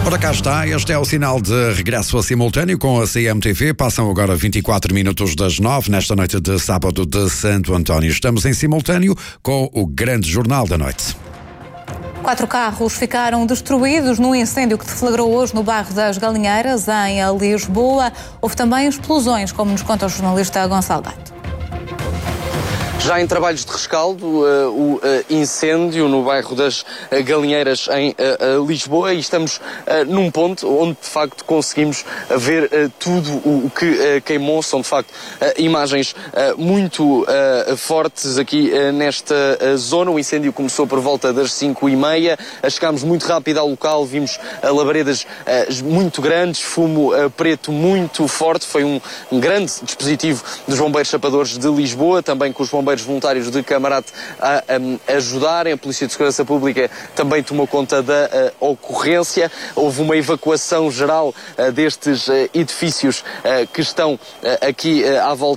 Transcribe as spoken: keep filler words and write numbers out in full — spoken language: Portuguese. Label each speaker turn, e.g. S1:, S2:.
S1: Ora, cá está, este é o sinal de regresso a simultâneo com a C M T V. Passam agora vinte e quatro minutos das nove, nesta noite de sábado de Santo António. Estamos em simultâneo com o grande jornal da noite.
S2: Quatro carros ficaram destruídos num incêndio que deflagrou hoje no bairro das Galinheiras, em Lisboa. Houve também explosões, como nos conta o jornalista Gonçalo Gato.
S3: Já em trabalhos de rescaldo, uh, o uh, incêndio no bairro das uh, Galinheiras em uh, uh, Lisboa, e estamos uh, num ponto onde de facto conseguimos ver uh, tudo o, o que uh, queimou. São de facto uh, imagens uh, muito uh, fortes aqui uh, nesta uh, zona. O incêndio começou por volta das cinco e meia, uh, chegámos muito rápido ao local, vimos uh, labaredas uh, muito grandes, fumo uh, preto muito forte. Foi um, um grande dispositivo dos bombeiros chapadores de Lisboa, também com os bombeiros voluntários de Camarate a, a, a ajudarem. A Polícia de Segurança Pública também tomou conta da a, ocorrência. Houve uma evacuação geral a, destes a, edifícios a, que estão a, aqui a, à volta